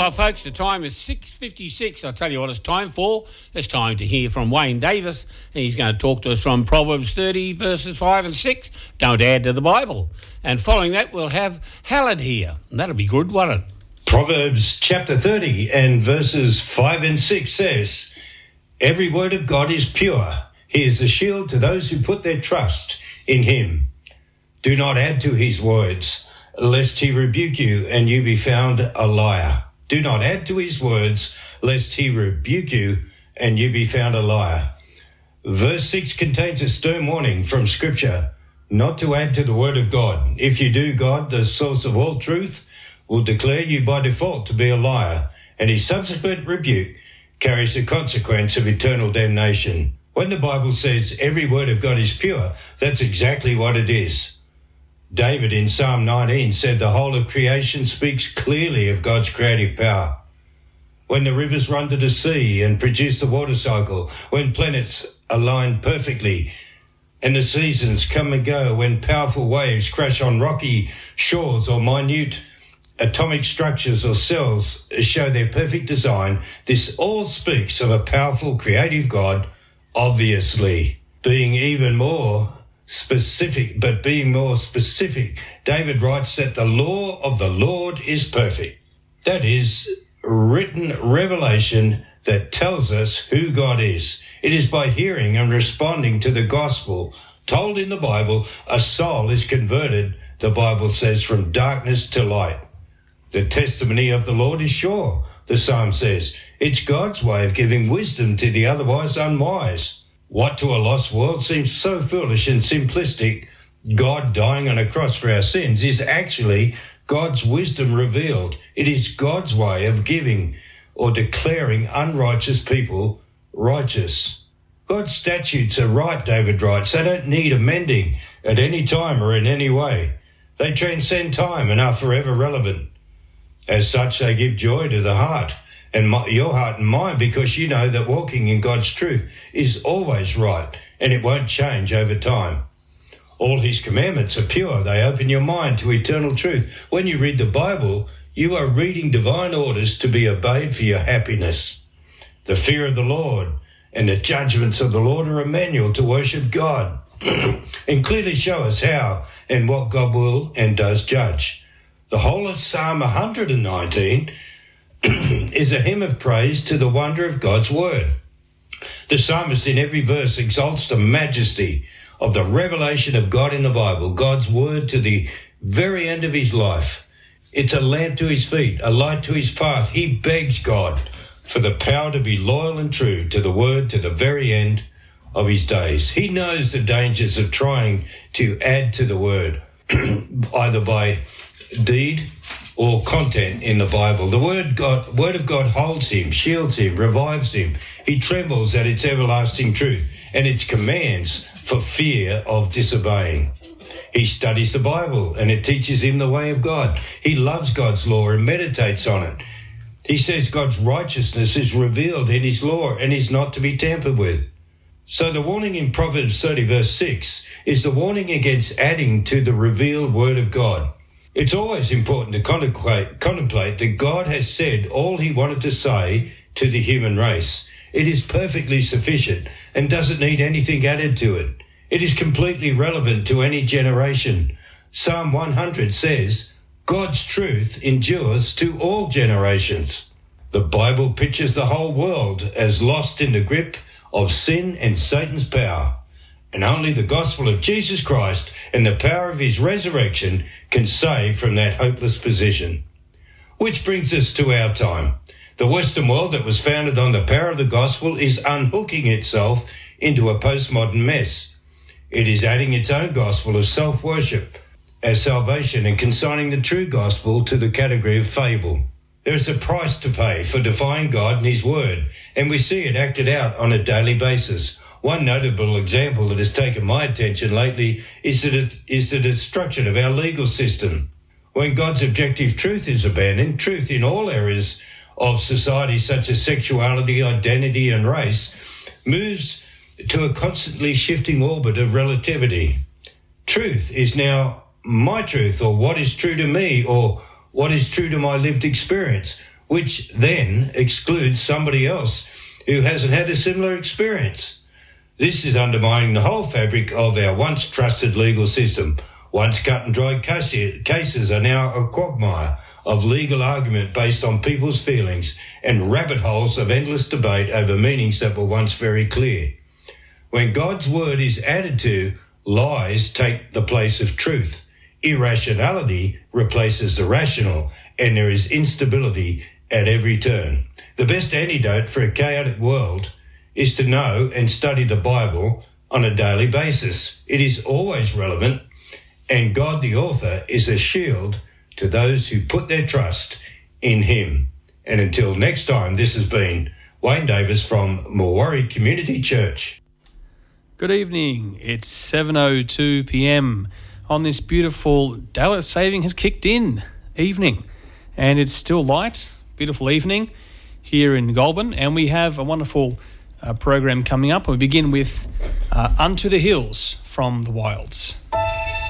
Well, folks, the time is 6:56. I'll tell you what it's time for. It's time to hear from Wayne Davis. And he's going to talk to us from Proverbs 30, verses 5 and 6. Don't add to the Bible. And following that, we'll have Hallard here. And that'll be good, won't it? Proverbs chapter 30 and verses 5 and 6 says, "Every word of God is pure. He is a shield to those who put their trust in him. Do not add to his words, lest he rebuke you and you be found a liar. Do not add to his words, lest he rebuke you and you be found a liar." Verse 6 contains a stern warning from Scripture not to add to the word of God. If you do, God, the source of all truth, will declare you by default to be a liar, and his subsequent rebuke carries the consequence of eternal damnation. When the Bible says every word of God is pure, that's exactly what it is. David in Psalm 19 said the whole of creation speaks clearly of God's creative power. When the rivers run to the sea and produce the water cycle, when planets align perfectly and the seasons come and go, when powerful waves crash on rocky shores or minute atomic structures or cells show their perfect design, this all speaks of a powerful creative God, obviously. Being more specific, David writes that the law of the Lord is perfect. That is written revelation that tells us who God is. It is by hearing and responding to the gospel told in the Bible, a soul is converted, the Bible says, from darkness to light. The testimony of the Lord is sure, the psalm says. It's God's way of giving wisdom to the otherwise unwise. What to a lost world seems so foolish and simplistic, God dying on a cross for our sins, is actually God's wisdom revealed. It is God's way of giving or declaring unrighteous people righteous. God's statutes are right, David writes. They don't need amending at any time or in any way. They transcend time and are forever relevant. As such, they give joy to the heart and your heart and mine, because you know that walking in God's truth is always right and it won't change over time. All his commandments are pure. They open your mind to eternal truth. When you read the Bible, you are reading divine orders to be obeyed for your happiness. The fear of the Lord and the judgments of the Lord are a manual to worship God and clearly show us how and what God will and does judge. The whole of Psalm 119 is a hymn of praise to the wonder of God's word. The psalmist in every verse exalts the majesty of the revelation of God in the Bible, God's word to the very end of his life. It's a lamp to his feet, a light to his path. He begs God for the power to be loyal and true to the word to the very end of his days. He knows the dangers of trying to add to the word, either by deed or content in the Bible. The word of God holds him, shields him, revives him. He trembles at its everlasting truth and its commands for fear of disobeying. He studies the Bible and it teaches him the way of God. He loves God's law and meditates on it. He says God's righteousness is revealed in his law and is not to be tampered with. So the warning in Proverbs 30 verse 6 is the warning against adding to the revealed word of God. It's always important to contemplate that God has said all he wanted to say to the human race. It is perfectly sufficient and doesn't need anything added to it. It is completely relevant to any generation. Psalm 100 says, God's truth endures to all generations. The Bible pictures the whole world as lost in the grip of sin and Satan's power. And only the gospel of Jesus Christ and the power of his resurrection can save from that hopeless position. Which brings us to our time. The Western world that was founded on the power of the gospel is unhooking itself into a postmodern mess. It is adding its own gospel of self-worship as salvation and consigning the true gospel to the category of fable. There is a price to pay for defying God and his word, and we see it acted out on a daily basis. One notable example that has taken my attention lately is the destruction of our legal system. When God's objective truth is abandoned, truth in all areas of society such as sexuality, identity and race moves to a constantly shifting orbit of relativity. Truth is now my truth, or what is true to me, or what is true to my lived experience. which then excludes somebody else who hasn't had a similar experience. This is undermining the whole fabric of our once trusted legal system. Once cut and dried cases are now a quagmire of legal argument based on people's feelings and rabbit holes of endless debate over meanings that were once very clear. When God's word is added to, lies take the place of truth. Irrationality replaces the rational, and there is instability at every turn. The best antidote for a chaotic world is to know and study the Bible on a daily basis. It is always relevant, and God the author is a shield to those who put their trust in him. And until next time, this has been Wayne Davis from Morwarree Community Church. Good evening. It's 7:02 p.m. on this beautiful daylight saving has kicked in evening, and it's still light. Beautiful evening here in Goulburn, and we have a wonderful program coming up. We begin with Unto the Hills from the Wilds.